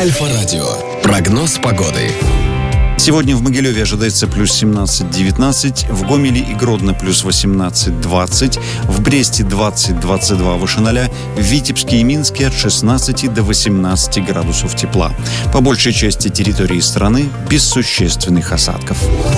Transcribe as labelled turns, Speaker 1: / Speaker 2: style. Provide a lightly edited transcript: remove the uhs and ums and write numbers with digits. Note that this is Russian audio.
Speaker 1: Альфа-радио. Прогноз погоды.
Speaker 2: Сегодня в Могилеве ожидается плюс 17-19, в Гомеле и Гродно плюс 18-20, в Бресте 20-22 выше 0, в Витебске и Минске от 16 до 18 градусов тепла. По большей части территории страны без существенных осадков.